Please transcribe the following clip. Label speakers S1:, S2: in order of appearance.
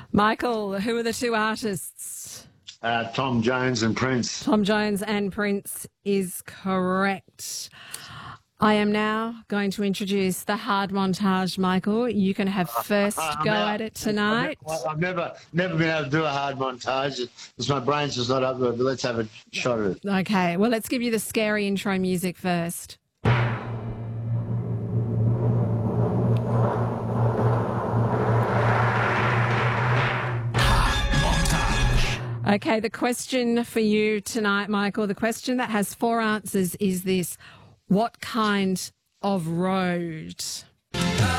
S1: Michael, who are the two artists?
S2: Tom Jones and Prince.
S1: Tom Jones and Prince is correct. I am now going to introduce the hard montage, Michael. You can have first go at it tonight.
S2: I've never been able to do a hard montage because my brain's just not up to it, but let's have a shot at it.
S1: Okay, well, let's give you the scary intro music first. Okay, the question for you tonight, Michael, the question that has 4 answers is this: what kind of road?